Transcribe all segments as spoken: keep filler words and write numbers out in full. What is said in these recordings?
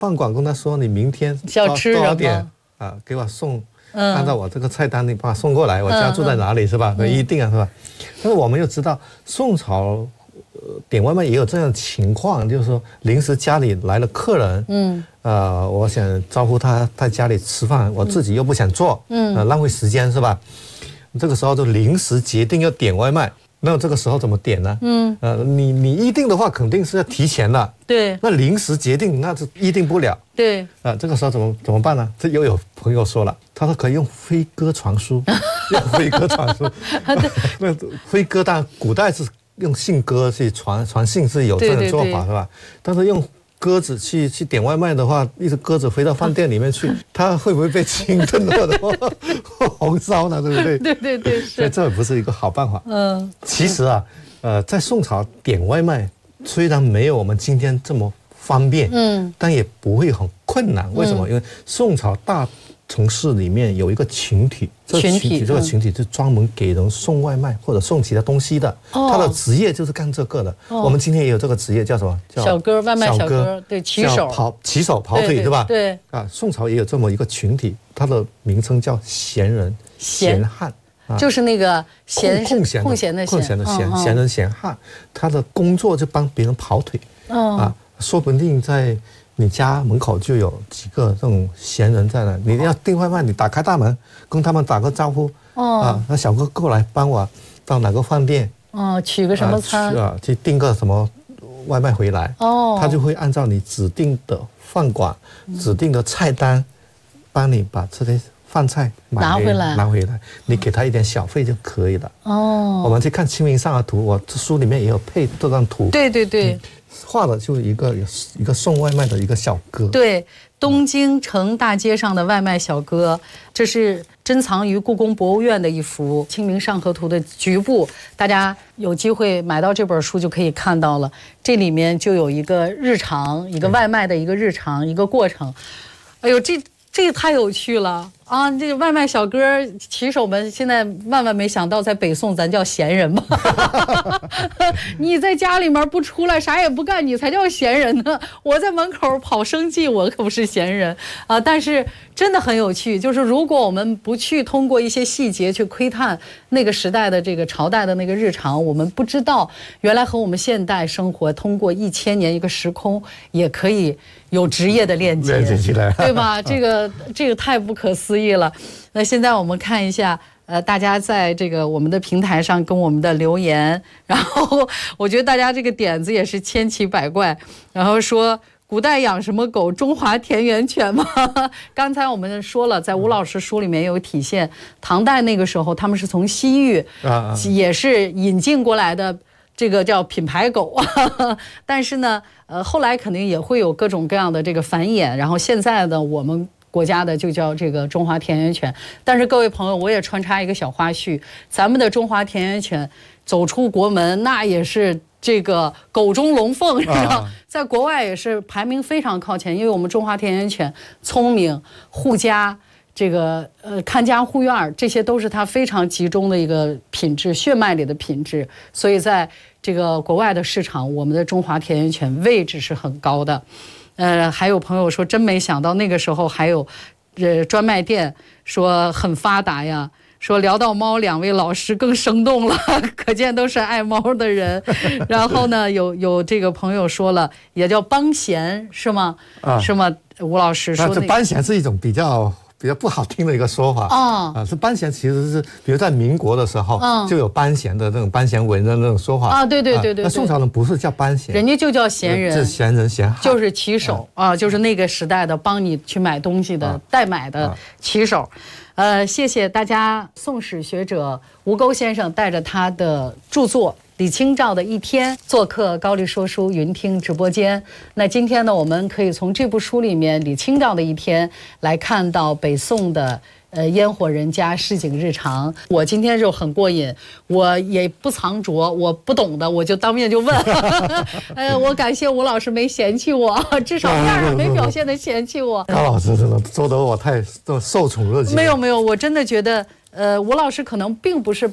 饭馆跟他说你明天要吃多少点啊，给我送。 嗯、 按照我这个菜单你把它送过来，我家住在哪里、嗯、是吧？不一定啊，是吧？但是我们又知道宋朝、呃、点外卖也有这样的情况，就是说临时家里来了客人，嗯，呃，我想招呼他在家里吃饭，我自己又不想做，嗯，呃、浪费时间是吧？这个时候就临时决定要点外卖。那这个时候怎么点呢？嗯，呃，你你预定的话肯定是要提前的， 对。 那临时决定那是预定不了， 对。 啊、呃，这个时候怎么怎么办呢？这又有朋友说了，他说可以用飞鸽传书，用飞鸽传书。那飞鸽当然古代是用信鸽去传传信是有这种做法，对对对，是吧？但是用鸽子去去点外卖的话，一只鸽子飞到饭店里面去，它会不会被清炖或者红烧呢？对不对？ 对对对， 所以这不是一个好办法。 嗯， 其实啊，呃，在宋朝点外卖虽然没有我们今天这么方便，嗯，但也不会很困难。为什么？嗯、因为宋朝大城市里面有一个群体，这个群体这个群体是专门给人送外卖或者送其他东西的，哦、他的职业就是干这个的。哦、我们今天也有这个职业，叫什么？叫小哥，外卖小哥，对，骑手， 跑骑手跑腿，对吧？ 对啊，宋朝也有这么一个群体，它的名称叫闲人、闲汉。 就是那个闲空闲空闲的空闲的闲闲人闲汉，他的工作就帮别人跑腿，啊，说不定在你家门口就有几个这种闲人在那，你要订外卖，你打开大门跟他们打个招呼，啊，那小哥过来帮我到哪个饭店， 哦，取个什么餐啊，去订个什么外卖回来，哦，他就会按照你指定的饭馆、指定的菜单，帮你把这些饭菜拿回来， 拿回来，你给他一点小费就可以了。哦，我们去看《清明上河图》，我这书里面也有配这张图。 对对对，嗯、 画的就是一个一个送外卖的一个小哥。 对，东京城大街上的外卖小哥，这是珍藏于故宫博物院的一幅《清明上河图》的局部，大家有机会买到这本书就可以看到了。这里面就有一个日常，一个外卖的一个日常，一个过程。哎呦，这。这个太有趣了啊！这个外卖小哥骑手们现在万万没想到，在北宋咱叫闲人嘛。你在家里面不出来，啥也不干，你才叫闲人呢。我在门口跑生计，我可不是闲人啊！但是真的很有趣，就是如果我们不去通过一些细节去窥探那个时代的这个朝代的那个日常，我们不知道原来和我们现代生活通过一千年一个时空也可以有职业的链接， 链接起来， 对吧？这个这个太不可思议了。那现在我们看一下，呃，大家在这个我们的平台上跟我们的留言，然后我觉得大家这个点子也是千奇百怪，然后说古代养什么狗？中华田园犬吗？刚才我们说了，在吴老师书里面有体现，唐代那个时候他们是从西域啊也是引进过来的。这个叫品牌狗，但是呢，呃，后来肯定也会有各种各样的这个繁衍，然后现在的我们国家的就叫这个中华田园犬。但是各位朋友，我也穿插一个小花絮，咱们的中华田园犬走出国门，那也是这个狗中龙凤，你知道，在国外也是排名非常靠前，因为我们中华田园犬聪明、护家。这个呃，看家护院，这些都是它非常集中的一个品质，血脉里的品质。所以在这个国外的市场，我们的中华田园犬位置是很高的。呃，还有朋友说，真没想到那个时候还有呃专卖店，说很发达呀。说聊到猫，两位老师更生动了，可见都是爱猫的人。然后呢，有有这个朋友说了，也叫帮闲是吗？啊，是吗？吴老师说、那个， 这帮闲是一种比较。比较不好听的一个说法啊，啊，是班闲其实是，比如在民国的时候，嗯、就有班闲的那种班闲文的那种说法啊，对对对对。 那、啊、宋朝人不是叫班闲， 人家就叫闲人， 是闲人闲汉， 就是骑手、嗯、啊，就是那个时代的帮你去买东西的、啊、代买的骑手。呃，谢谢大家，宋史学者吴钩先生带着他的著作。李清照的一天做客高丽说书云听直播间。那今天呢，我们可以从这部书里面李清照的一天来看到北宋的呃烟火人家市井日常。我今天就很过瘾，我也不藏拙，我不懂的我就当面就问。呃，我感谢吴老师没嫌弃我，至少面上没表现的嫌弃我。 高老师真的说得我太受宠若惊。 没有没有，我真的觉得。呃，吴老师可能并不是被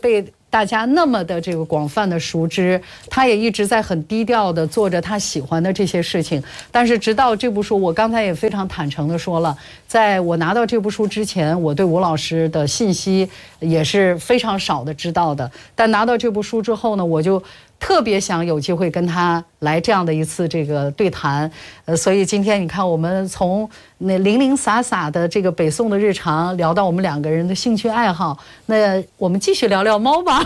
大家那么的这个广泛的熟知，他也一直在很低调的做着他喜欢的这些事情。但是直到这部书，我刚才也非常坦诚的说了，在我拿到这部书之前，我对吴老师的信息也是非常少的知道的。但拿到这部书之后呢，我就特别想有机会跟他来这样的一次这个对谈，呃，所以今天你看，我们从那零零散散的这个北宋的日常聊到我们两个人的兴趣爱好，那我们继续聊聊猫吧。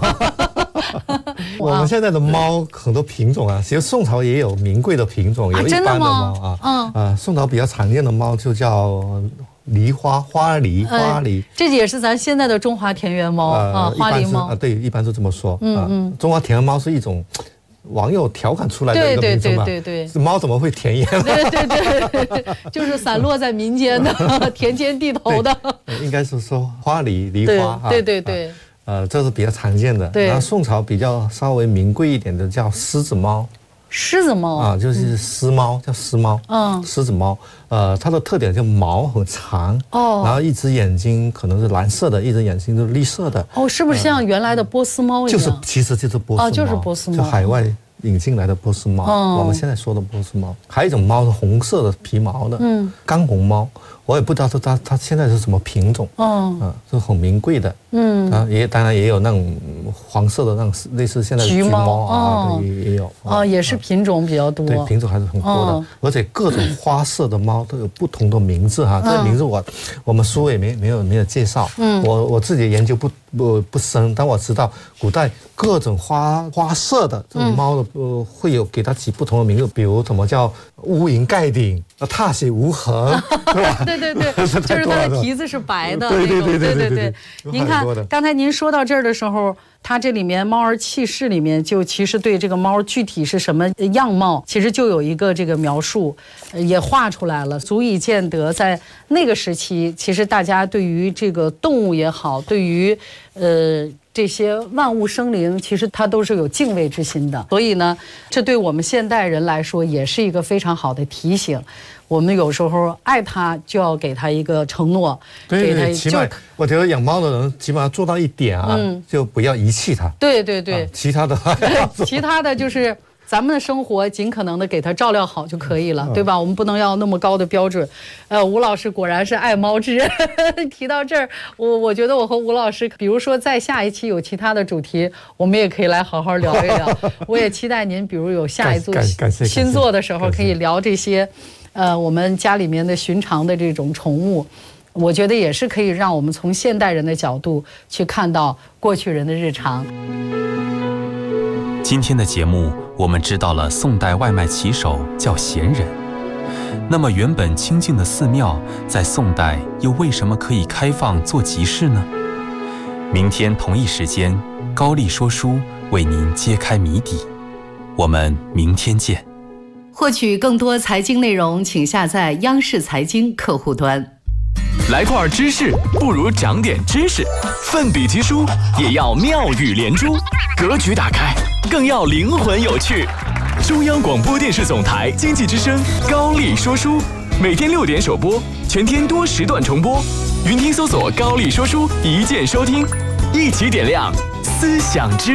我们现在的猫很多品种啊，其实宋朝也有名贵的品种，有一般的猫啊，嗯啊，宋朝比较常见的猫就叫狸花花狸花狸、呃， 这也是咱现在的中华田园猫、呃、啊，花狸猫啊， 对，一般是这么说。嗯嗯、啊，中华田园猫是一种网友调侃出来的一个名字嘛， 对对对对， 猫怎么会田园？ 对对对对，就是散落在民间的田间地头的， 应该是说花狸狸花啊， 对对对。啊呃，这是比较常见的。然后宋朝比较稍微名贵一点的叫狮子猫。 狮子猫啊，就是狮猫，嗯、叫狮猫。嗯，狮子猫，呃，它的特点就毛很长，哦，然后一只眼睛可能是蓝色的，一只眼睛是绿色的。 哦，是不是像原来的波斯猫一样？ 就是，其实就是波斯猫， 哦，就是波斯猫， 就海外引进来的波斯猫。哦，我们现在说的波斯猫，还有一种猫是红色的皮毛的，嗯，干红猫。我也不知道它它现在是什么品种，哦，啊，是很名贵的，嗯，啊，也当然也有那种黄色的那种类似现在的橘猫啊，也也有， 哦，也是品种比较多， 对，品种还是很多的，而且各种花色的猫都有不同的名字哈，这个名字我我们书也没没有没有介绍，嗯，我我自己研究不不不深，但我知道古代各种花花色的这种猫的呃会有给它起不同的名字，比如什么叫乌云盖顶，踏雪无痕，对吧？ 对对对，就是它的蹄子是白的， 对对对对对对。您看，刚才您说到这儿的时候，它这里面《猫儿弃市》里面就其实对这个猫具体是什么样貌，其实就有一个这个描述，也画出来了，足以见得在那个时期，其实大家对于这个动物也好，对于呃。这些万物生灵，其实它都是有敬畏之心的，所以呢，这对我们现代人来说也是一个非常好的提醒。我们有时候爱它，就要给它一个承诺， 对对，起码我觉得养猫的人起码做到一点啊，嗯、就不要遗弃它。 对对对， 啊、其他的， 其他的就是。咱们的生活尽可能的给它照料好就可以了，对吧？我们不能要那么高的标准。呃，吴老师果然是爱猫之人。提到这儿，我我觉得我和吴老师，比如说在下一期有其他的主题，我们也可以来好好聊一聊。我也期待您，比如有下一组新作的时候，可以聊这些，呃，我们家里面的寻常的这种宠物。我觉得也是可以让我们从现代人的角度去看到过去人的日常。 今天的节目，我们知道了宋代外卖骑手叫闲人。那么原本清静的寺庙，在宋代又为什么可以开放做集市呢？明天同一时间，高丽说书为您揭开谜底。我们明天见。 获取更多财经内容，请下载央视财经客户端。 来块知识，不如长点知识。奋笔疾书，也要妙语连珠。格局打开，更要灵魂有趣。中央广播电视总台经济之声高丽说书，每天六点首播，全天多时段重播。云听搜索高丽说书，一键收听，一起点亮思想之